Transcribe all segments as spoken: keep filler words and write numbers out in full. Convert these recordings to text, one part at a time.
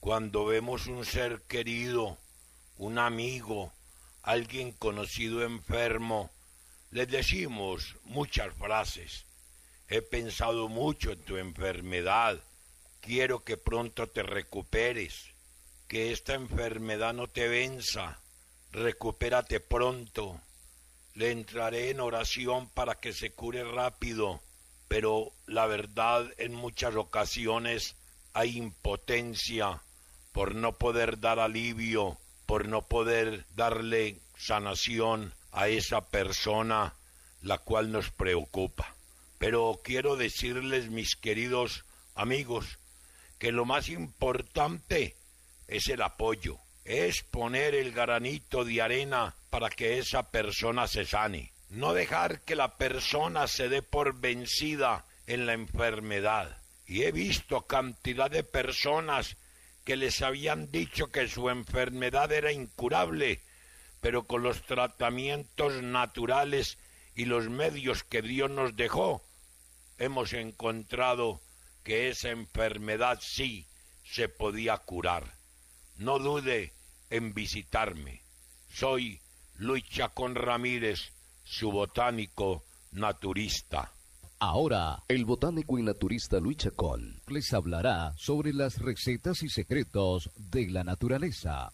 Cuando vemos un ser querido, un amigo, alguien conocido enfermo, les decimos muchas frases. He pensado mucho en tu enfermedad. Quiero que pronto te recuperes. Que esta enfermedad no te venza. Recupérate pronto. Le entraré en oración para que se cure rápido. Pero la verdad, en muchas ocasiones hay impotencia por no poder dar alivio, por no poder darle sanación a esa persona la cual nos preocupa. Pero quiero decirles, mis queridos amigos, que lo más importante es el apoyo, es poner el granito de arena para que esa persona se sane. No dejar que la persona se dé por vencida en la enfermedad. Y he visto cantidad de personas que les habían dicho que su enfermedad era incurable, pero con los tratamientos naturales y los medios que Dios nos dejó, hemos encontrado que esa enfermedad sí se podía curar. No dude en visitarme. Soy Luis Chacón Ramírez, su botánico naturista. Ahora, el botánico y naturista Luis Chacón les hablará sobre las recetas y secretos de la naturaleza.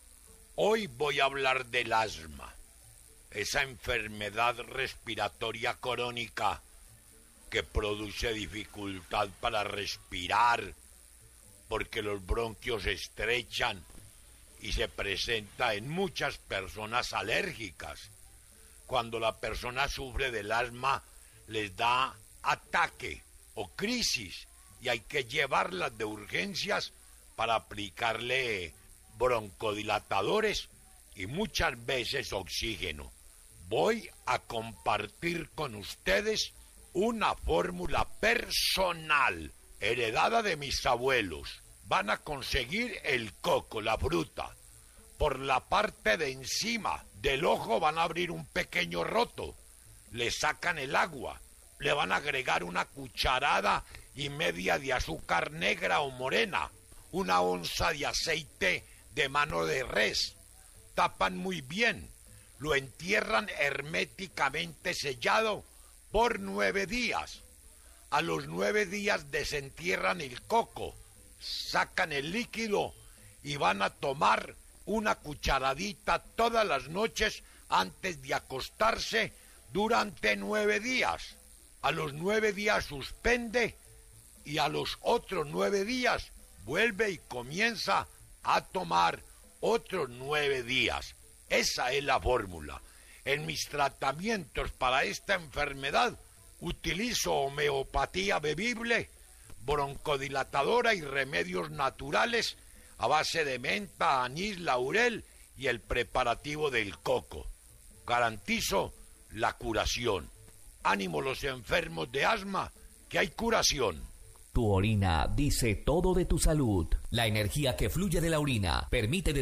Hoy voy a hablar del asma, esa enfermedad respiratoria crónica que produce dificultad para respirar porque los bronquios se estrechan y se presenta en muchas personas alérgicas. Cuando la persona sufre del asma, les da ataque o crisis y hay que llevarlas de urgencias para aplicarle broncodilatadores y muchas veces oxígeno. Voy a compartir con ustedes una fórmula personal heredada de mis abuelos. Van a conseguir el coco, la fruta. Por la parte de encima del ojo van a abrir un pequeño roto. Le sacan el agua. Le van a agregar una cucharada y media de azúcar negra o morena. Una onza de aceite de mano de res. Tapan muy bien. Lo entierran herméticamente sellado por nueve días. A los nueve días desentierran el coco, sacan el líquido y van a tomar una cucharadita todas las noches antes de acostarse durante nueve días. A los nueve días suspende y a los otros nueve días vuelve y comienza a tomar otros nueve días. Esa es la fórmula. En mis tratamientos para esta enfermedad utilizo homeopatía bebible, broncodilatadora y remedios naturales a base de menta, anís, laurel y el preparativo del coco. Garantizo la curación. Ánimo los enfermos de asma, que hay curación. Tu orina dice todo de tu salud. La energía que fluye de la orina permite